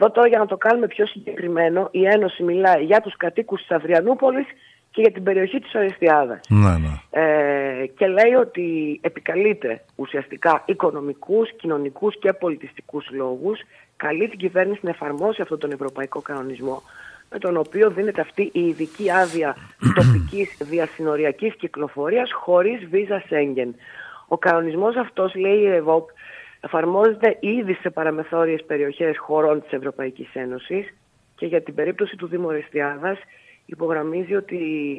Εδώ τώρα, για να το κάνουμε πιο συγκεκριμένο, η Ένωση μιλάει για τους κατοίκους της Αυριανούπολης και για την περιοχή της Ορεστιάδας. Και λέει ότι επικαλείται ουσιαστικά οικονομικούς, κοινωνικούς και πολιτιστικούς λόγους, καλεί την κυβέρνηση να εφαρμόσει αυτόν τον ευρωπαϊκό κανονισμό, με τον οποίο δίνεται αυτή η ειδική άδεια τοπικής διασυνοριακής κυκλοφορίας χωρίς βίζα Σέγγεν. Ο κανονισμός αυτός, λέει η ΕΒΟΠ, εφαρμόζεται ήδη σε παραμεθόριες περιοχές χωρών της Ευρωπαϊκής Ένωσης και για την περίπτωση του Δήμου Ορεστιάδας υπογραμμίζει ότι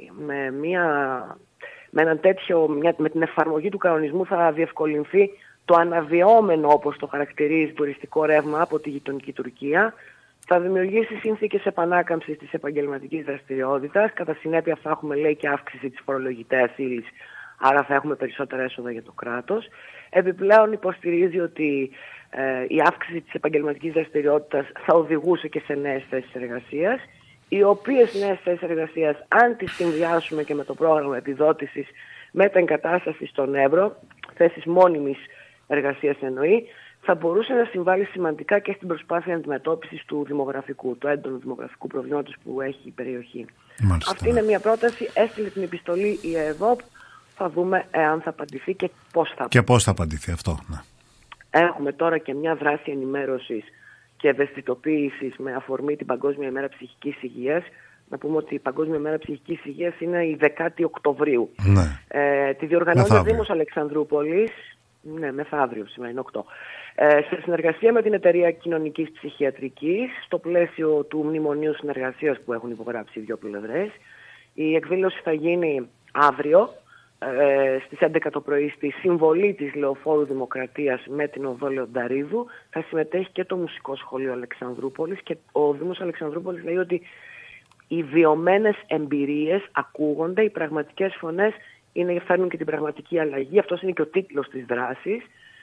με την εφαρμογή του κανονισμού θα διευκολυνθεί το αναβιώμενο, όπως το χαρακτηρίζει, τουριστικό ρεύμα από τη γειτονική Τουρκία. Θα δημιουργήσει συνθήκες επανάκαμψης της επαγγελματικής δραστηριότητας. Κατά συνέπεια θα έχουμε, λέει, και αύξηση της φορολογητέας ύλης, άρα θα έχουμε περισσότερα έσοδα για το κράτος. Επιπλέον υποστηρίζει ότι η αύξηση της επαγγελματικής δραστηριότητας θα οδηγούσε και σε νέες θέσεις εργασίας, οι οποίες νέες θέσεις εργασίας, αν τις συνδυάσουμε και με το πρόγραμμα επιδότησης μεταεγκατάστασης στον Εύρο, θέσεις μόνιμης εργασίας εννοεί, θα μπορούσε να συμβάλλει σημαντικά και στην προσπάθεια αντιμετώπισης του έντονου δημογραφικού προβλήματος που έχει η περιοχή. Μάλιστα. Αυτή είναι μια πρόταση, έστειλε την επιστολή η ΕΕΔΟΠ, θα δούμε εάν θα απαντηθεί και πώς θα απαντηθεί. Και πώς θα απαντηθεί αυτό, ναι. Έχουμε τώρα και μια δράση ενημέρωσης και ευαισθητοποίησης με αφορμή την Παγκόσμια ημέρα ψυχικής υγείας. Να πούμε ότι η Παγκόσμια ημέρα ψυχικής υγείας είναι η 10η Οκτωβρίου. Ναι. Τη διοργανώνει ο Δήμος Αλεξανδρούπολης, μεθαύριο σήμερα είναι 8, σε συνεργασία με την Εταιρεία Κοινωνικής Ψυχιατρικής, στο πλαίσιο του Μνημονίου Συνεργασίας που έχουν υπογράψει οι δύο πλευρές. Η εκδήλωση θα γίνει αύριο, στις 11 το πρωί, στη συμβολή της Λεωφόρου Δημοκρατίας με την οδό Λεονταρίδου. Θα συμμετέχει και το Μουσικό Σχολείο Αλεξανδρούπολης και ο Δήμος Αλεξανδρούπολης λέει ότι οι βιωμένες εμπειρίες ακούγονται, οι πραγματικές φωνές φέρνουν και την πραγματική αλλαγή. Αυτός είναι και ο τίτλος της δράσης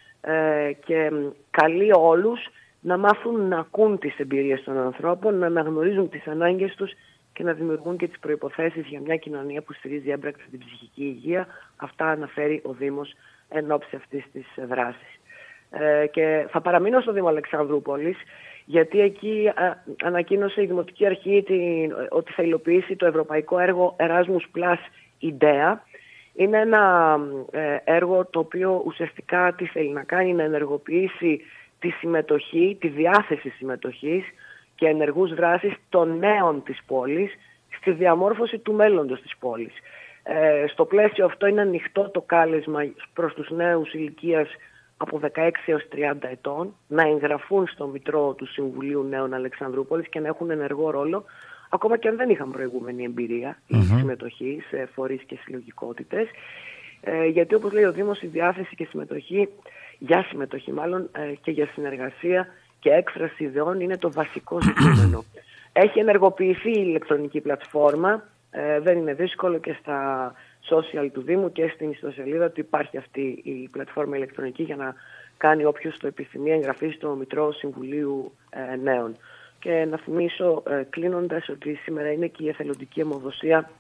και καλεί όλους να μάθουν να ακούν τις εμπειρίες των ανθρώπων, να αναγνωρίζουν τις ανάγκες τους και να δημιουργούν και τις προϋποθέσεις για μια κοινωνία που στηρίζει έμπρακτα την ψυχική υγεία. Αυτά αναφέρει ο Δήμος εν ώψη αυτής της δράσης. Και θα παραμείνω στο Δήμο Αλεξανδρούπολης, γιατί εκεί ανακοίνωσε η Δημοτική Αρχή ότι θα υλοποιήσει το ευρωπαϊκό έργο Erasmus Plus Idea. Είναι ένα έργο το οποίο ουσιαστικά τι θέλει να κάνει, να ενεργοποιήσει τη συμμετοχή, τη διάθεση συμμετοχής και ενεργούς δράσης των νέων της πόλης στη διαμόρφωση του μέλλοντος της πόλης. Στο πλαίσιο αυτό είναι ανοιχτό το κάλεσμα προς τους νέους ηλικίας από 16 έως 30 ετών να εγγραφούν στο Μητρό του Συμβουλίου Νέων Αλεξανδρούπολης και να έχουν ενεργό ρόλο, ακόμα και αν δεν είχαν προηγούμενη εμπειρία ή συμμετοχή σε φορείς και συλλογικότητες. Γιατί όπως λέει ο Δήμος, η διάθεση και συμμετοχή, και για συνεργασία και έκφραση ιδεών είναι το βασικό ζητούμενο. Έχει ενεργοποιηθεί η ηλεκτρονική πλατφόρμα, δεν είναι δύσκολο, και στα social του Δήμου και στην ιστοσελίδα του υπάρχει αυτή η πλατφόρμα ηλεκτρονική για να κάνει όποιος το επιθυμεί εγγραφή στο Μητρό Συμβουλίου Νέων. Και να θυμίσω κλείνοντας ότι σήμερα είναι και η εθελοντική αιμοδοσία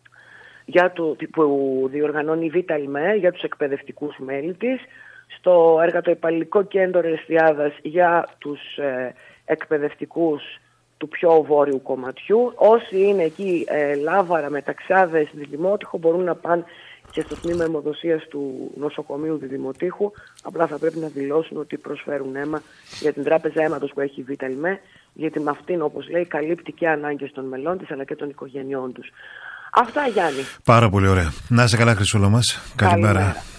που διοργανώνει η Β' ΕΛΜΕ για τους εκπαιδευτικούς μέλη της, στο Εργατοϊπαλληλικό Κέντρο Ορεστιάδας για τους εκπαιδευτικούς του πιο βόρειου κομματιού. Όσοι είναι εκεί, Λάβαρα, Μεταξάδες, Διδημότυχο, μπορούν να πάνε και στο τμήμα αιμοδοσίας του νοσοκομείου Διδημοτύχου. Απλά θα πρέπει να δηλώσουν ότι προσφέρουν αίμα για την τράπεζα αίματος που έχει η Β' ΕΛΜΕ, γιατί με αυτήν, όπως λέει, καλύπτει και ανάγκες των μελών της αλλά και των οικογενειών τους. Αυτά, Γιάννη. Πάρα πολύ ωραία. Να είσαι καλά, Χρυσούλα μας. Καλημέρα.